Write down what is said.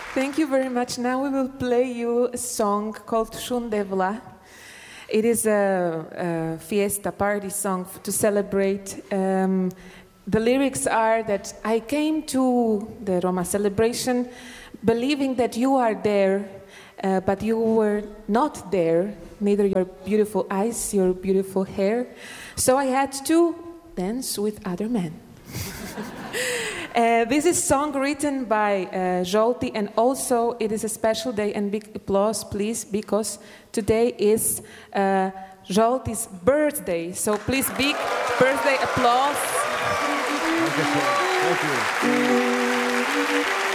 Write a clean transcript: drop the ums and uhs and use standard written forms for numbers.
Thank you very much. Now we will play you a song called Shundevla. It is a fiesta party song to celebrate. The lyrics are that I came to the Roma celebration believing that you are there, but you were not there, neither your beautiful eyes, your beautiful hair. So I had to dance with other men. This is a song written by Zsolti, and also it is a special day, and big applause please, because today is Zsolti's birthday. So please, big birthday applause. Thank you.